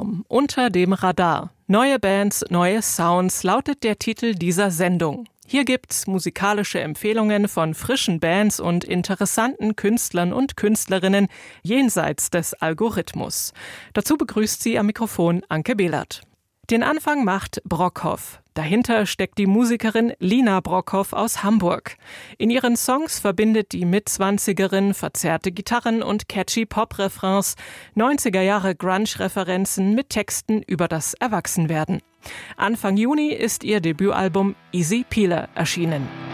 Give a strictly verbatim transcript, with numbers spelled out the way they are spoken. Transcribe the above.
Debütalbum Unter dem Radar. Neue Bands, neue Sounds lautet der Titel dieser Sendung. Hier gibt's musikalische Empfehlungen von frischen Bands und interessanten Künstlern und Künstlerinnen jenseits des Algorithmus. Dazu begrüßt sie am Mikrofon Anke Behlert. Den Anfang macht Brockhoff. Dahinter steckt die Musikerin Lina Brockhoff aus Hamburg. In ihren Songs verbindet die Mitzwanzigerin verzerrte Gitarren und catchy Pop-Refrains, neunziger Jahre Grunge-Referenzen mit Texten über das Erwachsenwerden. Anfang Juni ist ihr Debütalbum Easy Peeler erschienen.